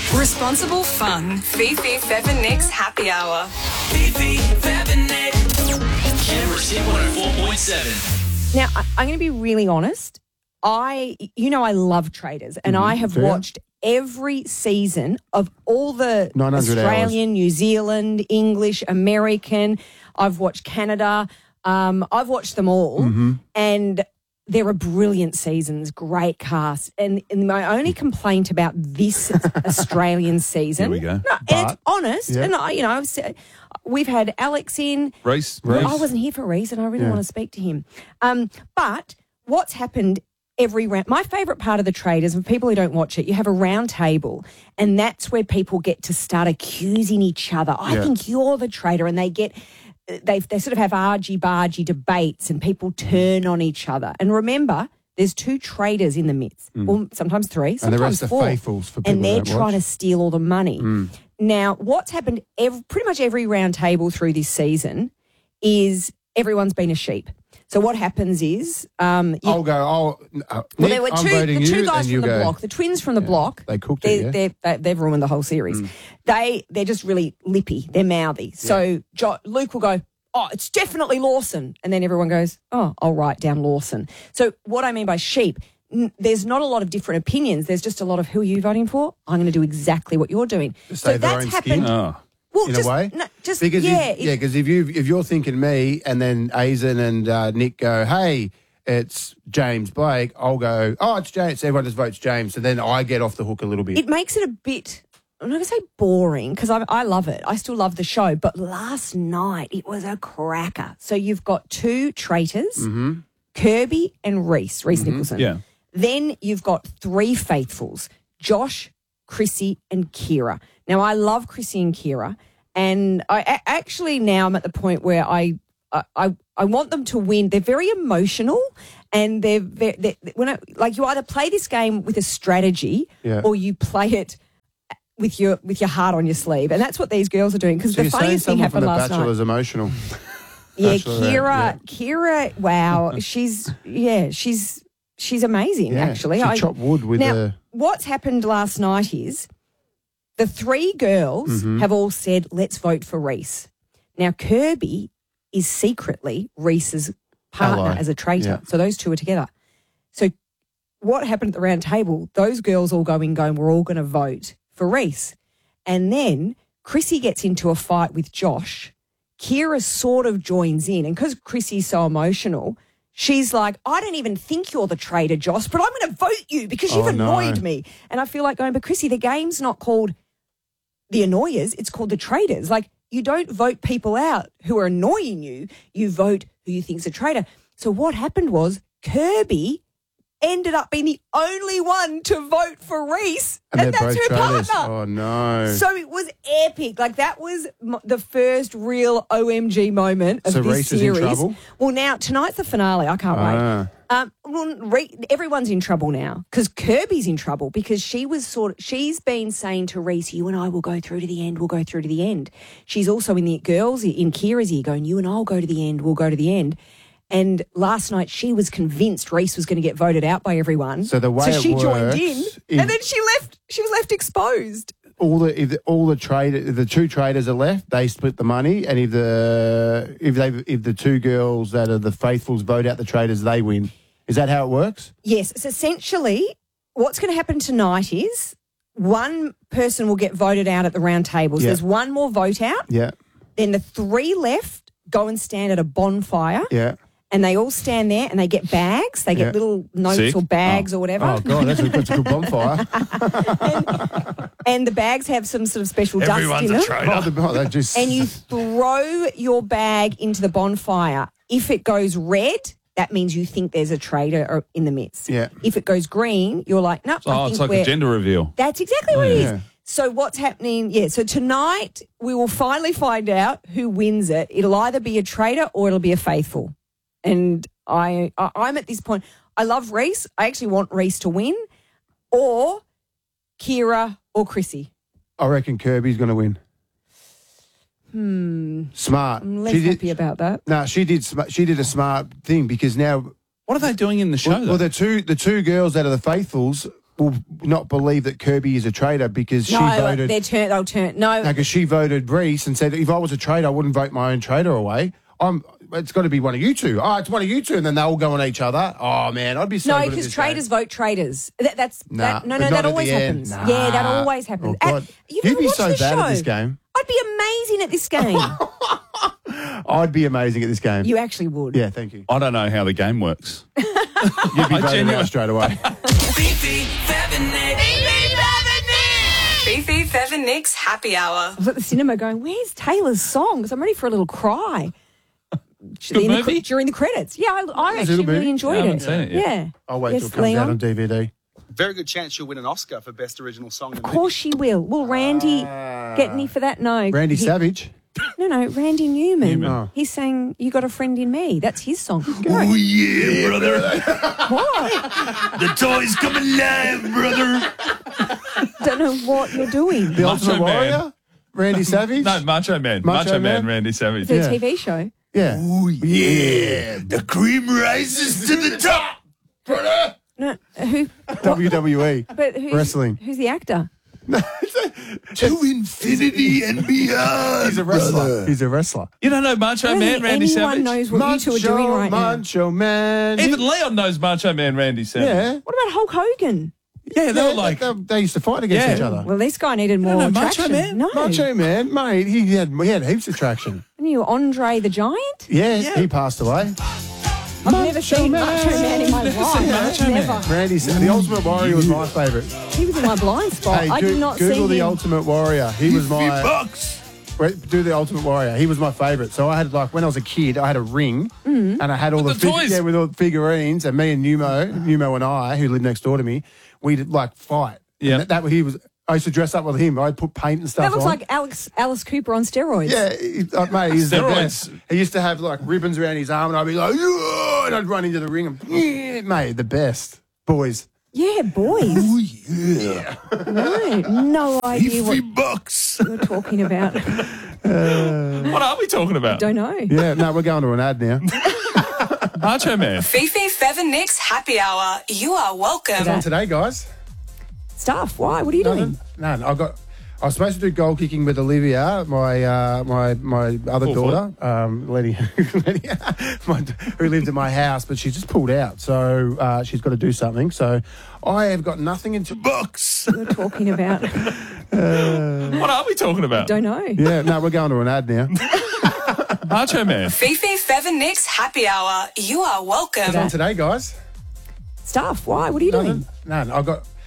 Responsible fun. Fifi, Fev and Nick's Happy Hour. Fifi, Fev and Nick. Canberra's Hit 104.7. Now, I'm going to be really honest. I love Traders, and I have watched every season of all the 900 Australian, New Zealand, English, American. I've watched Canada. I've watched them all, and there are brilliant seasons, great cast. And my only complaint about this Australian season, Here we go. and it's honest, and we've had Alex in. Reece. I wasn't here for Reece, and I really want to speak to him. But what's happened every round? My favourite part of the Traders, for people who don't watch it, you have a round table, and that's where people get to start accusing each other. I think you're the traitor, and they get. They sort of have argy-bargy debates and people turn on each other. And remember, there's 2 traders in the midst, or sometimes 3, sometimes And the rest 4. are faithfuls for people and they're that don't trying watch. to steal all the money. Now, what's happened pretty much every round table through this season is everyone's been a sheep. So what happens is... I'll go, Nick, there were I'm the voting two you, guys and you from the go. block, the twins from the block. They cooked it, They've ruined the whole series. They're just really lippy. They're mouthy. So Luke will go, oh, it's definitely Lawson. And then everyone goes, oh, I'll write down Lawson. So what I mean by sheep, there's not a lot of different opinions. There's just a lot of who are you voting for? I'm going to do exactly what you're doing. Save so their that's own happened. skin. Oh. Well, In just, a way? No, just, Because yeah. because if you're thinking me and then Aizen and Nick go, hey, it's James Blake, I'll go, oh, it's James. Everyone just votes James. So then I get off the hook a little bit. It makes it a bit, I'm not going to say boring, because I love it. I still love the show. But last night, it was a cracker. So you've got 2 traitors, Kirby and Reece Nicholson. Yeah. Then you've got 3 faithfuls, Josh, Chrissy and Kira. Now, I love Chrissy and Kira. And actually now I'm at the point where I want them to win. They're very emotional, and you either play this game with a strategy or you play it with your heart on your sleeve, and that's what these girls are doing. Because So the you're saying funniest thing someone from happened The last Bachelor night. is emotional. Yeah, Bachelorette, Kira. Wow, she's amazing. Yeah, Actually, she chopped wood with now, what's happened last night is the 3 girls have all said, let's vote for Reece. Now, Kirby is secretly Reece's partner Ally. as a traitor. Yeah. So those 2 are together. So what happened at the round table, those girls all going, we're all going to vote for Reece. And then Chrissy gets into a fight with Josh. Kira sort of joins in. And because Chrissy's so emotional, she's like, I don't even think you're the traitor, Josh, but I'm going to vote you because you've annoyed me. And I feel like going, but Chrissy, the game's not called the annoyers, it's called the traitors. Like, you don't vote people out who are annoying you. You vote who you think's a traitor. So what happened was Kirby ended up being the only one to vote for Reece, and that's her partner. Oh, no. So it was epic. Like, that was the first real OMG moment of So this Reece is series. in trouble? Well, now, tonight's the finale. I can't wait. Everyone's in trouble now because Kirby's in trouble because she's been saying to Reece, you and I will go through to the end, we'll go through to the end. She's also in Kira's ear going, you and I'll go to the end, we'll go to the end. And last night she was convinced Reece was going to get voted out by everyone. So the way she it joined works in, is- and then she was left exposed. if the 2 traders are left, they split the money, and if the 2 girls that are the faithfuls vote out the traders, they win. Is that how it works? Yes, it's essentially what's going to happen tonight is one person will get voted out at the round tables. Yeah. There's one more vote out. Yeah. Then the 3 left go and stand at a bonfire. Yeah. And they all stand there and they get bags. They get little notes Sick. or bags or whatever. Oh, God, that's a good bonfire. And the bags have some sort of special Everyone's dust a in them. traitor. They just... And you throw your bag into the bonfire. If it goes red, that means you think there's a traitor in the midst. Yeah. If it goes green, you're like, no, I think It's like a gender reveal. That's exactly what it is. Yeah. So what's happening? Yeah, so tonight we will finally find out who wins it. It'll either be a traitor or it'll be a faithful. And I'm at this point. I love Reece. I actually want Reece to win, or Kira or Chrissy. I reckon Kirby's going to win. Smart. I'm less happy about that. No, she did a smart thing because now... What are they doing in the show, though? Well, the two girls that are the faithfuls, will not believe that Kirby is a traitor because she voted. They'll turn. No, Because she voted Reese and said, if I was a traitor, I wouldn't vote my own traitor away. It's got to be one of you two. Oh, it's one of you two. And then they'll go on each other. Oh, man, I'd be so good at because this traitors game. vote traitors. Nah, that but not always at the end. happens. Nah. Yeah, that always happens. Oh, God. You've You'd never be watched so this bad show. at this game. I'd be amazing at this game. I'd be amazing at this game. You actually would. Yeah, thank you. I don't know how the game works. You'd be voted out straight away. Fifi, Fev and Nick. Fifi, Fev and Nick's Happy Hour. I was at the cinema going, where's Taylor's song? Because I'm ready for a little cry. movie? During the credits. Yeah, I It's a actually good movie. really enjoyed I haven't it. seen it yet. Yeah. I'll wait Yes, till it comes Leon? out on DVD. Very good chance she'll win an Oscar for Best Original Song. Of course she will. Will Randy get any for that? No. Randy He- Savage. No, Randy Newman. Oh. He's saying, You Got a Friend in Me. That's his song. Oh, yeah, brother. What? The toys come alive, brother. Don't know what you're doing. The Macho Ultimate Man. Warrior. Randy Savage. No, Macho Man. Macho Macho Man, Man? Randy Savage. It's a Yeah. TV show. Yeah. Oh, yeah. The cream rises to the top, brother. No, who? WWE. But who's, Wrestling. Who's the actor? To infinity and beyond. He's a wrestler. He's a wrestler. You don't know Macho I don't Man, think Randy anyone Savage? knows what you two are doing right now. Macho Man. Even Leon knows Macho Man, Randy Savage. Yeah. What about Hulk Hogan? Yeah, they were like, they used to fight against Yeah. each other. Well, this guy needed more know Macho traction. Man? No. Macho Man, mate, he had heaps of traction. And you, Andre the Giant? Yeah, he passed away. I've never seen Macho Man in my life. Macho Man. Never. Randy, the Ultimate Warrior was my favourite. He was in my blind spot. Hey, I did not Google see the him. Ultimate Warrior. He was my. bucks. Do the Ultimate Warrior. He was my favourite. So I had when I was a kid, I had a ring, and I had all With the toys. Yeah, with all the figurines, and me and Numo and I, who lived next door to me, we'd fight. Yeah. And that he was. I used to dress up with him. I'd put paint and stuff That looks on. like Alice Cooper on steroids. Yeah, mate, he's the Steroids. best. He used to have ribbons around his arm, and I'd be like, "Yeah," and I'd run into the ring, and mate, the best boys. Yeah, boys. Oh, yeah. No idea what bucks. you're talking about. What are we talking about? Don't know. Yeah, no, we're going to an ad now. Macho Man. Fifi, Fev and Nick's Happy Hour. You are welcome. On today, guys. Stuff. Why? What are you doing? None. I was supposed to do goal kicking with Olivia, my other daughter, Letty, who lived at my house, but she just pulled out, so she's got to do something. So I have got nothing into Bucks. You're talking about. What are we talking about? Don't know. Yeah, no, we're going to an ad now. Macho Man. Fifi, Fev and Nick's Happy Hour. You are welcome. On today, guys. Stuff. Why? What are you doing? None.